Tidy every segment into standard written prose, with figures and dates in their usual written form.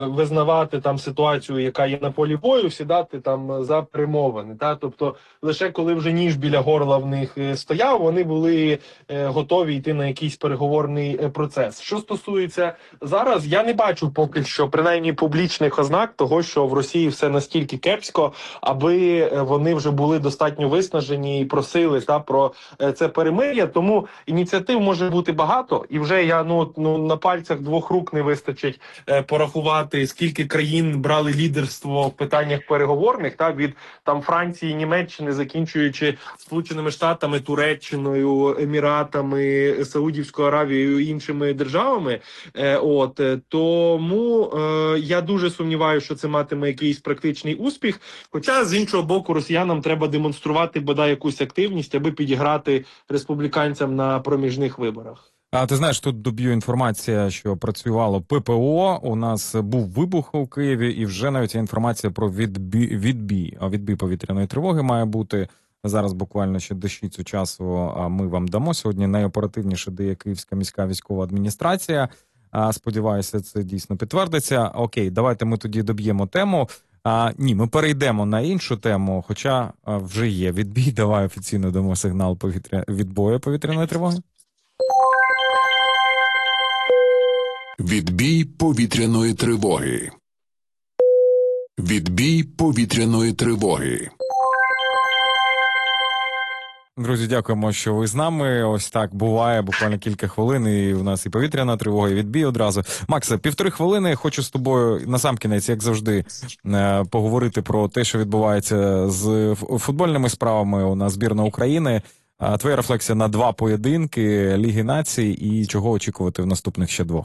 визнавати там ситуацію, яка є на полі бою, сідати там за перемовини. Тобто, лише коли вже ніж біля горла в них стояв, вони були готові йти на якийсь переговорний процес. Що стосується зараз, я не бачу поки що, принаймні, публічних ознак того, що в Росії все настільки кепсько, аби вони вже були достатньо виснажені і просили про це перемир'я. Тому ініціатив може бути багато, і вже я на пальцях двох рук не вистачить порахувати, скільки країн брали лідерство в питаннях переговорних, від там Франції, Німеччини, закінчуючи Сполученими Штатами, Туреччиною, Еміратами, Саудівською Аравією і іншими державами. Тому я дуже сумніваюся, що це матиме якийсь практичний успіх. Хоча, з іншого боку, росіянам треба демонструвати бодай якусь активність, аби підіграти республіканцям на проміжних виборах. А ти знаєш, тут доб'ю інформація, що працювало ППО, у нас був вибух у Києві, і вже навіть є інформація про відбій повітряної тривоги має бути. Зараз буквально ще дещицю часу ми вам дамо. Сьогодні найоперативніше дає Київська міська військова адміністрація. Сподіваюся, це дійсно підтвердиться. Окей, давайте ми тоді доб'ємо тему. Ні, ми перейдемо на іншу тему, хоча вже є відбій. Давай офіційно дамо сигнал відбою повітряної тривоги. Відбій повітряної тривоги. Відбій повітряної тривоги. Друзі, дякуємо, що ви з нами. Ось так буває, буквально кілька хвилин, і у нас і повітряна тривога, і відбій одразу. Макса, 1,5 хвилини, хочу з тобою насамкінець, як завжди, поговорити про те, що відбувається з футбольними справами у нас збірна України. Твоя рефлексія на 2 поєдинки Ліги Націй і чого очікувати в наступних ще 2?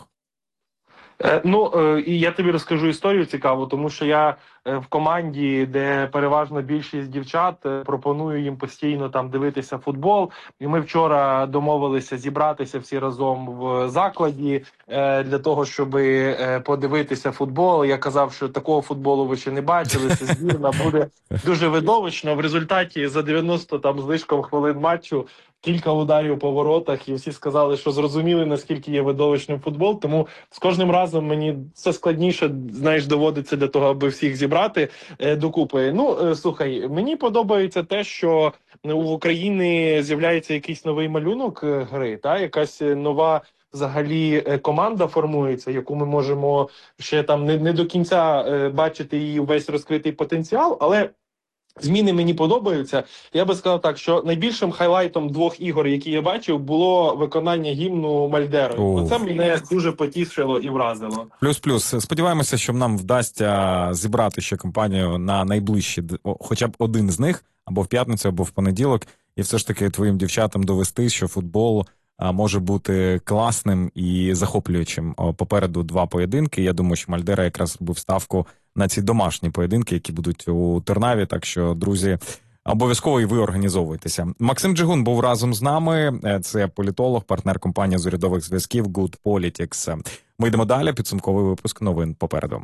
І я тобі розкажу історію цікаву, тому що я в команді, де переважно більшість дівчат, пропоную їм постійно там дивитися футбол. І ми вчора домовилися зібратися всі разом в закладі для того, щоб подивитися футбол. Я казав, що такого футболу ви ще не бачили, це збірна буде дуже видовищно. В результаті за 90 там з лишком хвилин матчу кілька ударів по воротах, і всі сказали, що зрозуміли, наскільки є видовищним футбол. Тому з кожним разом мені все складніше, доводиться для того, аби всіх зібрати докупи. Слухай, мені подобається те, що в Україні з'являється якийсь новий малюнок гри, якась нова взагалі команда формується, яку ми можемо ще там не до кінця бачити її весь розкритий потенціал, але зміни мені подобаються. Я би сказав так, що найбільшим хайлайтом 2 ігор, які я бачив, було виконання гімну Мальдерою. Це мене дуже потішило і вразило. Плюс. Сподіваємося, що нам вдасться зібрати ще компанію на найближчі, хоча б один з них, або в п'ятницю, або в понеділок, і все ж таки твоїм дівчатам довести, що футбол може бути класним і захоплюючим. Попереду 2 поєдинки. Я думаю, що Мальдера якраз робив ставку на ці домашні поєдинки, які будуть у Тернаві. Так що, друзі, обов'язково і ви організовуйтеся. Максим Джигун був разом з нами. Це політолог, партнер компанії з урядових зв'язків Good Politics. Ми йдемо далі. Підсумковий випуск новин попереду.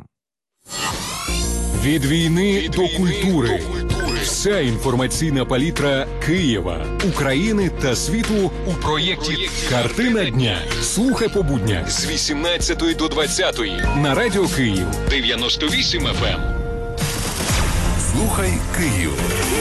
Від війни до культури. Вся інформаційна палітра Києва, України та світу у проєкті «Картина дня». Слухай по буднях з 18 до 20 на Радіо Київ 98 FM. Слухай Київ.